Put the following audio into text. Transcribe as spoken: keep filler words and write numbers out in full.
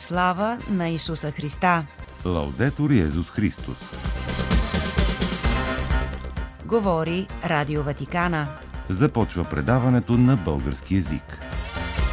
Слава на Исуса Христа! Лаудетур Йезус Христос! Говори Радио Ватикана. Започва предаването на български език.